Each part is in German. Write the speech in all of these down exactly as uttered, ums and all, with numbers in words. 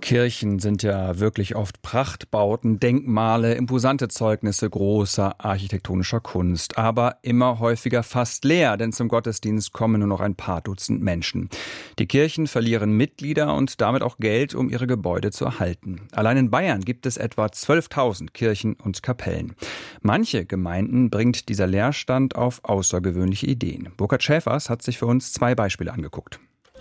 Kirchen sind ja wirklich oft Prachtbauten, Denkmale, imposante Zeugnisse großer architektonischer Kunst. Aber immer häufiger fast leer, denn zum Gottesdienst kommen nur noch ein paar Dutzend Menschen. Die Kirchen verlieren Mitglieder und damit auch Geld, um ihre Gebäude zu erhalten. Allein in Bayern gibt es etwa zwölftausend Kirchen und Kapellen. Manche Gemeinden bringt dieser Leerstand auf außergewöhnliche Ideen. Burkhard Schäfers hat sich für uns zwei Beispiele angeguckt.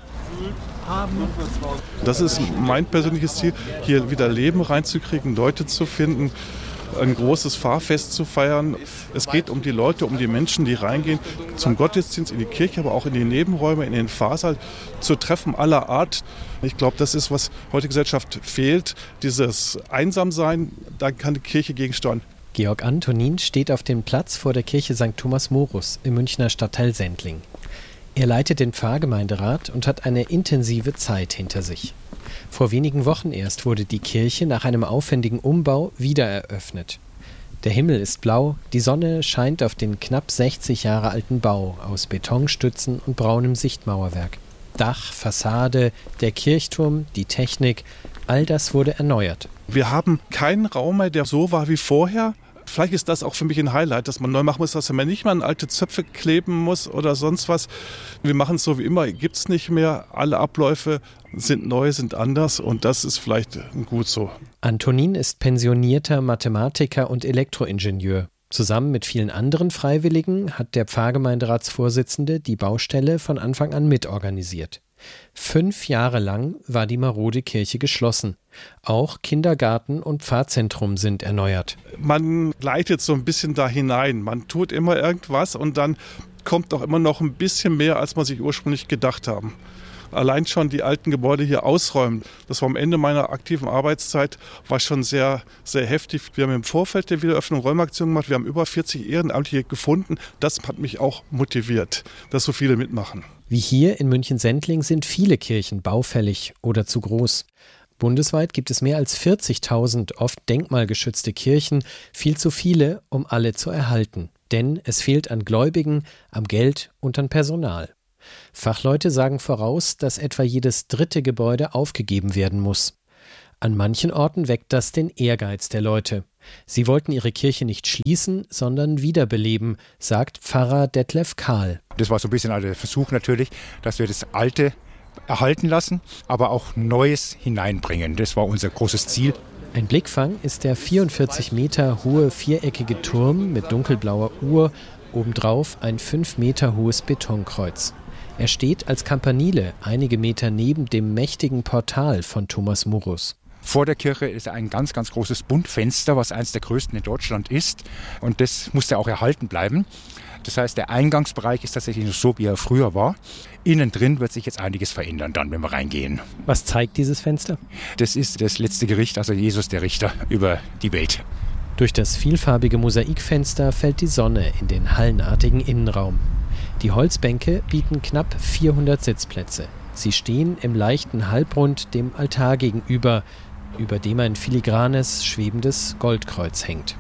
Das ist mein persönliches Ziel, hier wieder Leben reinzukriegen, Leute zu finden, ein großes Pfarrfest zu feiern. Es geht um die Leute, um die Menschen, die reingehen zum Gottesdienst, in die Kirche, aber auch in die Nebenräume, in den Pfarrsaal, zu Treffen aller Art. Ich glaube, das ist, was heute Gesellschaft fehlt, dieses Einsamsein, da kann die Kirche gegensteuern. Georg Antonin steht auf dem Platz vor der Kirche Sankt Thomas Morus im Münchner Stadtteil Sendling. Er leitet den Pfarrgemeinderat und hat eine intensive Zeit hinter sich. Vor wenigen Wochen erst wurde die Kirche nach einem aufwendigen Umbau wieder eröffnet. Der Himmel ist blau, die Sonne scheint auf den knapp sechzig Jahre alten Bau aus Betonstützen und braunem Sichtmauerwerk. Dach, Fassade, der Kirchturm, die Technik, all das wurde erneuert. Wir haben keinen Raum mehr, der so war wie vorher. Vielleicht ist das auch für mich ein Highlight, dass man neu machen muss, dass man nicht mehr an alte Zöpfe kleben muss oder sonst was. Wir machen es so wie immer, gibt es nicht mehr. Alle Abläufe sind neu, sind anders und das ist vielleicht gut so. Antonin ist pensionierter Mathematiker und Elektroingenieur. Zusammen mit vielen anderen Freiwilligen hat der Pfarrgemeinderatsvorsitzende die Baustelle von Anfang an mitorganisiert. Fünf Jahre lang war die marode Kirche geschlossen. Auch Kindergarten und Pfarrzentrum sind erneuert. Man gleitet so ein bisschen da hinein. Man tut immer irgendwas und dann kommt auch immer noch ein bisschen mehr, als man sich ursprünglich gedacht haben. Allein schon die alten Gebäude hier ausräumen, das war am Ende meiner aktiven Arbeitszeit, war schon sehr, sehr heftig. Wir haben im Vorfeld der Wiederöffnung Räumaktionen gemacht, wir haben über vierzig Ehrenamtliche gefunden. Das hat mich auch motiviert, dass so viele mitmachen. Wie hier in München-Sendling sind viele Kirchen baufällig oder zu groß. Bundesweit gibt es mehr als vierzigtausend oft denkmalgeschützte Kirchen, viel zu viele, um alle zu erhalten. Denn es fehlt an Gläubigen, am Geld und an Personal. Fachleute sagen voraus, dass etwa jedes dritte Gebäude aufgegeben werden muss. An manchen Orten weckt das den Ehrgeiz der Leute. Sie wollten ihre Kirche nicht schließen, sondern wiederbeleben, sagt Pfarrer Detlef Kahl. Das war so ein bisschen der Versuch natürlich, dass wir das Alte erhalten lassen, aber auch Neues hineinbringen. Das war unser großes Ziel. Ein Blickfang ist der vierundvierzig Meter hohe viereckige Turm mit dunkelblauer Uhr, obendrauf ein fünf Meter hohes Betonkreuz. Er steht als Campanile einige Meter neben dem mächtigen Portal von Thomas Morus. Vor der Kirche ist ein ganz, ganz großes Buntfenster, was eines der größten in Deutschland ist. Und das musste auch erhalten bleiben. Das heißt, der Eingangsbereich ist tatsächlich noch so, wie er früher war. Innen drin wird sich jetzt einiges verändern, dann, wenn wir reingehen. Was zeigt dieses Fenster? Das ist das letzte Gericht, also Jesus, der Richter über die Welt. Durch das vielfarbige Mosaikfenster fällt die Sonne in den hallenartigen Innenraum. Die Holzbänke bieten knapp vierhundert Sitzplätze. Sie stehen im leichten Halbrund dem Altar gegenüber, über dem ein filigranes, schwebendes Goldkreuz hängt.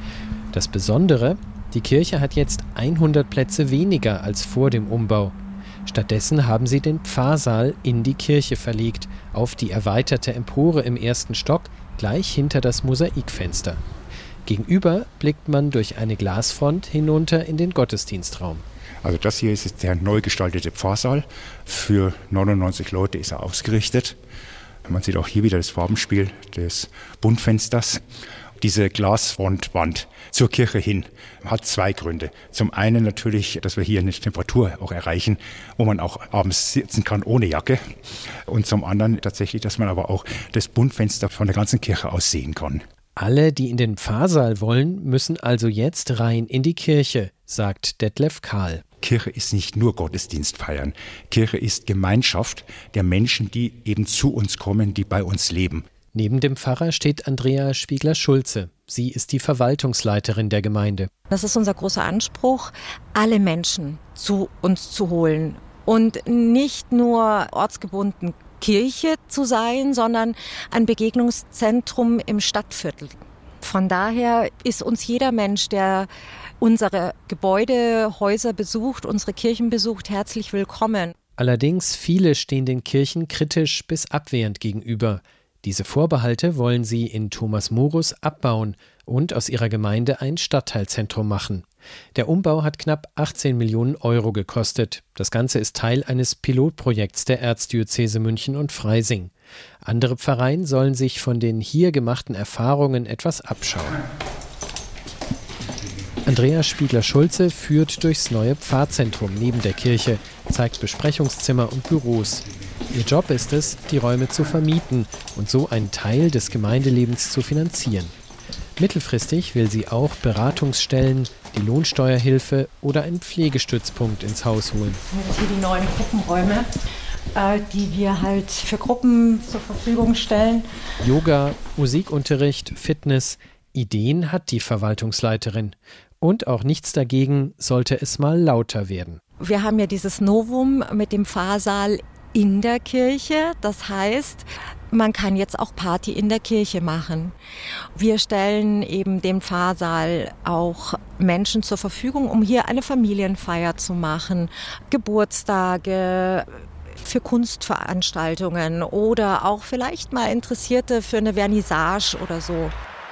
Das Besondere: Die Kirche hat jetzt hundert Plätze weniger als vor dem Umbau. Stattdessen haben sie den Pfarrsaal in die Kirche verlegt, auf die erweiterte Empore im ersten Stock, gleich hinter das Mosaikfenster. Gegenüber blickt man durch eine Glasfront hinunter in den Gottesdienstraum. Also das hier ist jetzt der neu gestaltete Pfarrsaal. Für neunundneunzig Leute ist er ausgerichtet. Man sieht auch hier wieder das Farbenspiel des Buntfensters. Diese Glasfrontwand zur Kirche hin hat zwei Gründe. Zum einen natürlich, dass wir hier eine Temperatur auch erreichen, wo man auch abends sitzen kann ohne Jacke. Und zum anderen tatsächlich, dass man aber auch das Buntfenster von der ganzen Kirche aus sehen kann. Alle, die in den Pfarrsaal wollen, müssen also jetzt rein in die Kirche, sagt Detlef Kahl. Kirche ist nicht nur Gottesdienst feiern. Kirche ist Gemeinschaft der Menschen, die eben zu uns kommen, die bei uns leben. Neben dem Pfarrer steht Andrea Spiegler-Schulze. Sie ist die Verwaltungsleiterin der Gemeinde. Das ist unser großer Anspruch, alle Menschen zu uns zu holen und nicht nur ortsgebunden Kirche zu sein, sondern ein Begegnungszentrum im Stadtviertel. Von daher ist uns jeder Mensch, der unsere Gebäude, Häuser besucht, unsere Kirchen besucht, herzlich willkommen. Allerdings viele stehen den Kirchen kritisch bis abwehrend gegenüber. Diese Vorbehalte wollen sie in Thomas Morus abbauen und aus ihrer Gemeinde ein Stadtteilzentrum machen. Der Umbau hat knapp achtzehn Millionen Euro gekostet. Das Ganze ist Teil eines Pilotprojekts der Erzdiözese München und Freising. Andere Pfarreien sollen sich von den hier gemachten Erfahrungen etwas abschauen. Andrea Spiegler-Schulze führt durchs neue Pfarrzentrum neben der Kirche, zeigt Besprechungszimmer und Büros. Ihr Job ist es, die Räume zu vermieten und so einen Teil des Gemeindelebens zu finanzieren. Mittelfristig will sie auch Beratungsstellen, die Lohnsteuerhilfe oder einen Pflegestützpunkt ins Haus holen. Hier die neuen Gruppenräume, äh, die wir halt für Gruppen zur Verfügung stellen. Yoga, Musikunterricht, Fitness, Ideen hat die Verwaltungsleiterin. Und auch nichts dagegen, sollte es mal lauter werden. Wir haben ja dieses Novum mit dem Pfarrsaal in der Kirche. Das heißt, man kann jetzt auch Party in der Kirche machen. Wir stellen eben den Pfarrsaal auch Menschen zur Verfügung, um hier eine Familienfeier zu machen, Geburtstage, für Kunstveranstaltungen oder auch vielleicht mal Interessierte für eine Vernissage oder so.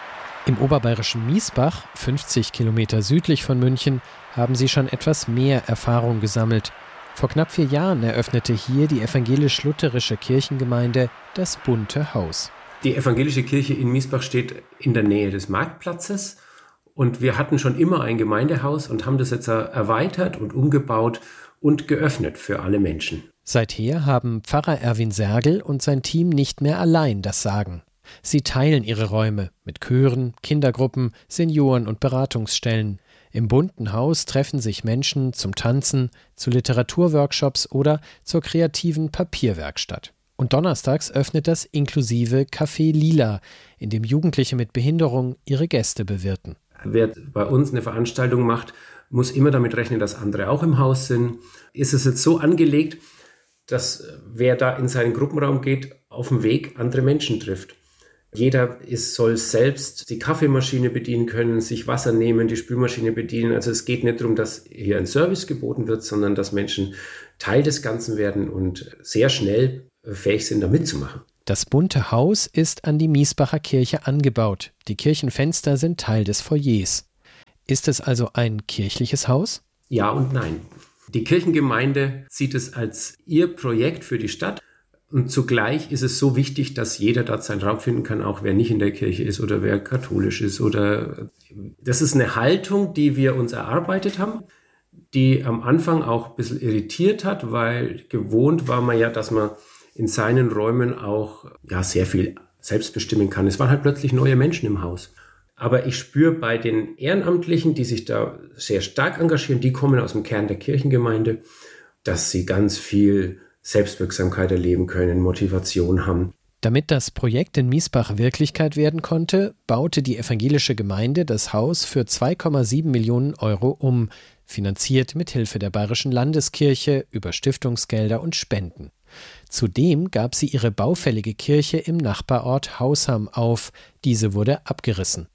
Im oberbayerischen Miesbach, fünfzig Kilometer südlich von München, haben sie schon etwas mehr Erfahrung gesammelt. Vor knapp vier Jahren eröffnete hier die evangelisch-lutherische Kirchengemeinde das Bunte Haus. Die evangelische Kirche in Miesbach steht in der Nähe des Marktplatzes und wir hatten schon immer ein Gemeindehaus und haben das jetzt erweitert und umgebaut und geöffnet für alle Menschen. Seither haben Pfarrer Erwin Sergel und sein Team nicht mehr allein das Sagen. Sie teilen ihre Räume mit Chören, Kindergruppen, Senioren- und Beratungsstellen. Im Bunten Haus treffen sich Menschen zum Tanzen, zu Literaturworkshops oder zur kreativen Papierwerkstatt. Und donnerstags öffnet das inklusive Café Lila, in dem Jugendliche mit Behinderung ihre Gäste bewirten. Wer bei uns eine Veranstaltung macht, muss immer damit rechnen, dass andere auch im Haus sind. Ist es jetzt so angelegt, dass wer da in seinen Gruppenraum geht, auf dem Weg andere Menschen trifft. Jeder ist, soll selbst die Kaffeemaschine bedienen können, sich Wasser nehmen, die Spülmaschine bedienen. Also es geht nicht darum, dass hier ein Service geboten wird, sondern dass Menschen Teil des Ganzen werden und sehr schnell fähig sind, da mitzumachen. Das Bunte Haus ist an die Miesbacher Kirche angebaut. Die Kirchenfenster sind Teil des Foyers. Ist es also ein kirchliches Haus? Ja und nein. Die Kirchengemeinde sieht es als ihr Projekt für die Stadt. Und zugleich ist es so wichtig, dass jeder dort seinen Raum finden kann, auch wer nicht in der Kirche ist oder wer katholisch ist. Oder das ist eine Haltung, die wir uns erarbeitet haben, die am Anfang auch ein bisschen irritiert hat, weil gewohnt war man ja, dass man in seinen Räumen auch ja, sehr viel selbst bestimmen kann. Es waren halt plötzlich neue Menschen im Haus. Aber ich spüre bei den Ehrenamtlichen, die sich da sehr stark engagieren, die kommen aus dem Kern der Kirchengemeinde, dass sie ganz viel Selbstwirksamkeit erleben können, Motivation haben. Damit das Projekt in Miesbach Wirklichkeit werden konnte, baute die evangelische Gemeinde das Haus für zwei Komma sieben Millionen Euro um, finanziert mit Hilfe der Bayerischen Landeskirche über Stiftungsgelder und Spenden. Zudem gab sie ihre baufällige Kirche im Nachbarort Hausham auf. Diese wurde abgerissen.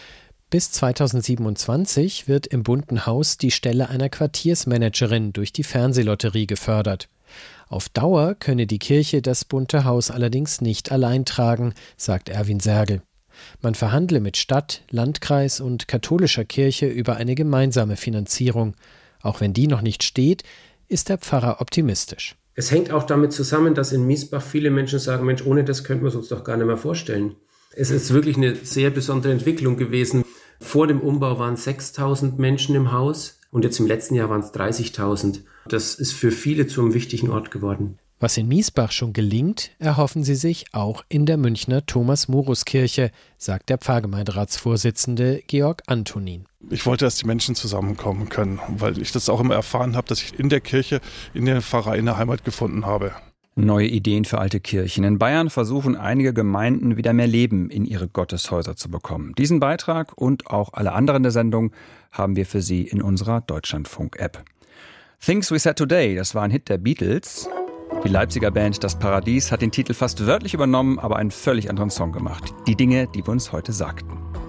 Bis zweitausendsiebenundzwanzig wird im Bunten Haus die Stelle einer Quartiersmanagerin durch die Fernsehlotterie gefördert. Auf Dauer könne die Kirche das Bunte Haus allerdings nicht allein tragen, sagt Erwin Sergel. Man verhandle mit Stadt, Landkreis und katholischer Kirche über eine gemeinsame Finanzierung. Auch wenn die noch nicht steht, ist der Pfarrer optimistisch. Es hängt auch damit zusammen, dass in Miesbach viele Menschen sagen, Mensch, ohne das könnten wir es uns doch gar nicht mehr vorstellen. Es ist wirklich eine sehr besondere Entwicklung gewesen. Vor dem Umbau waren sechstausend Menschen im Haus und jetzt im letzten Jahr waren es dreißigtausend. Das ist für viele zu einem wichtigen Ort geworden. Was in Miesbach schon gelingt, erhoffen sie sich auch in der Münchner Thomas-Morus-Kirche, sagt der Pfarrgemeinderatsvorsitzende Georg Antonin. Ich wollte, dass die Menschen zusammenkommen können, weil ich das auch immer erfahren habe, dass ich in der Kirche, in der Pfarrei eine Heimat gefunden habe. Neue Ideen für alte Kirchen. In Bayern versuchen einige Gemeinden wieder mehr Leben in ihre Gotteshäuser zu bekommen. Diesen Beitrag und auch alle anderen der Sendung haben wir für Sie in unserer Deutschlandfunk-App. Things We Said Today, das war ein Hit der Beatles. Die Leipziger Band Das Paradies hat den Titel fast wörtlich übernommen, aber einen völlig anderen Song gemacht. Die Dinge, die wir uns heute sagten.